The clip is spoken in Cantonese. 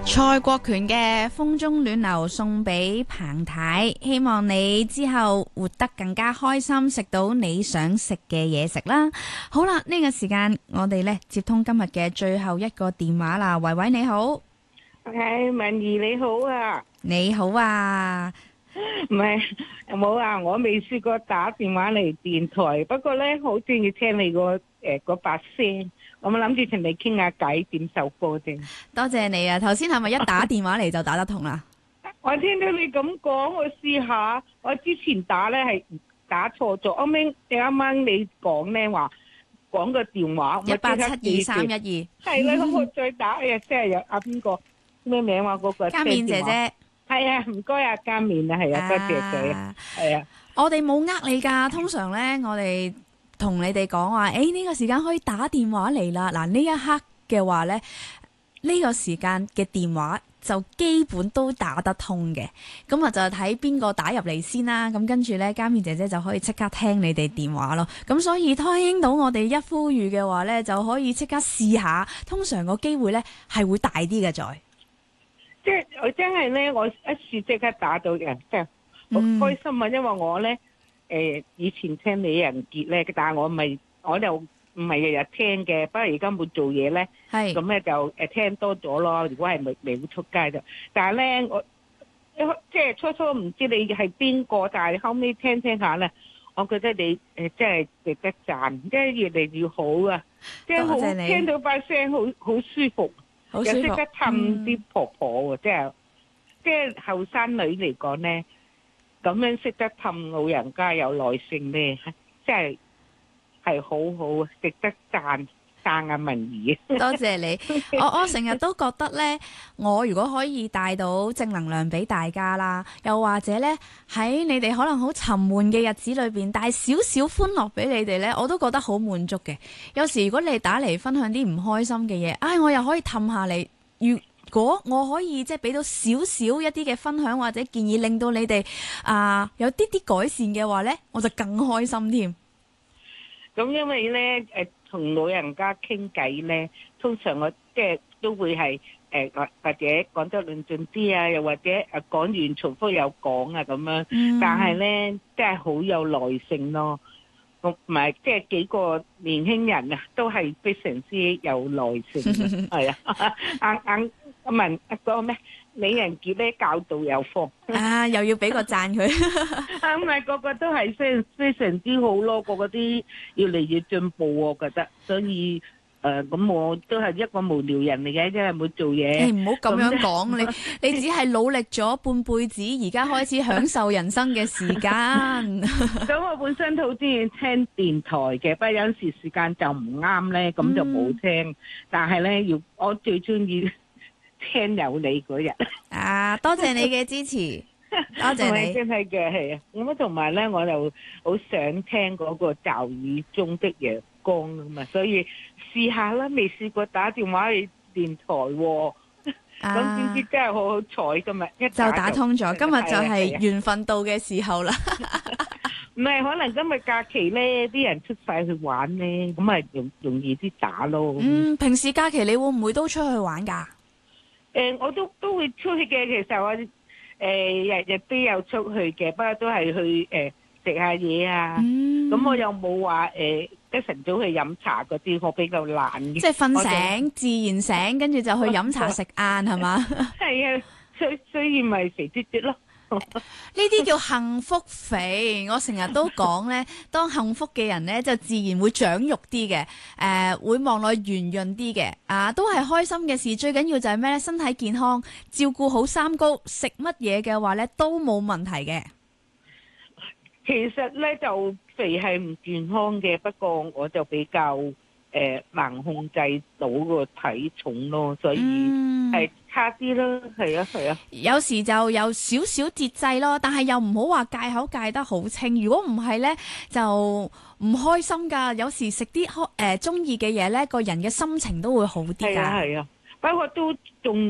蔡國權嘅風中暖流送俾彭太，希望你之後活得更加開心，食到你想食嘅嘢食啦。好啦，呢個時間我哋呢接通今日嘅最後一個電話啦。維維你好， 係文儀你好啊， 你好啊， 唔係冇啊，我未試過打電話嚟電台，不過咧好中意聽你個嗰把聲，我咪諗住同你傾下偈，點首歌啫。 多謝你啊！頭先係咪一打電話嚟就打得通啦？ 我聽到你咁講，我試下，我之前打咧係打錯咗，啱啱你講咧話講個電話 1872312 係啦，咁我再打即係有阿邊個咩名話嗰個嘉面姐姐。 係啊，唔該啊，嘉面啊，係啊，多謝佢，係啊。 我哋冇你㗎，通常咧，我哋同你哋講話，呢個時間可以打電話嚟啦。嗱，呢一刻嘅話咧，呢個時間嘅電話就基本都打得通嘅。咁啊，就睇邊個打入嚟先啦。咁跟住咧，嘉面姐姐就可以即刻聽你哋電話咯。咁所以聽到我哋一呼籲嘅話咧，就可以即刻試下。通常個機會咧係會大啲嘅，再。 即係我真係咧，我一試即刻打到人，真係好開心啊！因為我咧以前聽李仁傑咧，但係我就唔係日日聽嘅，不過而家冇做嘢咧，咁咧就聽多咗咯。如果係未出街就，但係咧我即係初初唔知你係邊個，但係後尾聽下咧，我覺得你真係值得讚，即係越嚟越好啊！即係好聽到把聲好舒服。又識得氹啲婆婆喎，即係後生女嚟講咧，咁樣識得氹老人家有耐性咧，即係好好，值得讚阿文儀。 多謝你，我成日都覺得咧，我如果可以帶到正能量俾大家啦，又或者咧喺你哋可能好沉悶嘅日子裏邊帶少少歡樂俾你哋咧，我都覺得好滿足嘅。有時如果你打嚟分享啲唔開心嘅嘢，我又可以氹下你。如果我可以即係俾到少少一啲嘅分享或者建議，令到你哋有啲改善嘅話咧，我就更開心添。 咁因為咧同老人家傾偈咧，通常我即係都會係或者講得論盡啲啊，又或者講完重複又講啊咁樣。但係咧，真係好有耐性咯。同埋即係幾個年輕人啊，都係非常之有耐性。係啊，問嗰個咩李仁傑咧教導有方又要俾個讚佢。 咁咪個個都係非常之好咯，個個啲越嚟越進步，我覺得。所以咁我都係一個無聊人嚟嘅，即係冇做嘢。 唔好咁樣講，你只係努力咗半輩子，而家開始享受人生嘅時間。 咁我本身都好中意聽電台嘅，不過有時時間就唔啱咧，咁就冇聽。但係咧，我最中意聽有你嗰日。 多謝你嘅支持，多謝你。 真係嘅，係啊。咁同埋咧，我就好想聽嗰個驟雨中的陽光啊嘛，所以試下啦，未試過打電話去電台喎。咁點知真係好好彩，今日就打通咗。今日就係緣分到嘅時候啦。 唔係，可能今日假期咧，啲人出晒去玩咧，咁咪容易啲打咯。 平時假期你會唔會都出去玩㗎？ 我都會出去嘅。其實我日日都有出去嘅，不過都係去食下嘢啊。咁我又冇話一晨早去飲茶嗰啲，我比較懶嘅。即係瞓醒自然醒，跟住就去飲茶食晏係嘛？ 係啊，所以咪肥嘟嘟咯。 呢啲叫幸福肥。我成日都講咧，當幸福嘅人咧就自然會長肉啲嘅，會望落圓潤啲嘅，都係開心嘅事。最緊要就係咩咧？身體健康，照顧好三高，食乜嘢嘅話咧都冇問題嘅。 其實咧就肥係唔健康嘅，不過我就比較難控制到個體重咯，所以係差啲咯，係啊。 有時就有少少節制咯，但係又唔好話戒口戒得好清。如果唔係咧，就唔開心噶。有時食啲中意嘅嘢咧，個人嘅心情都會好啲噶。 係啊，不過都仲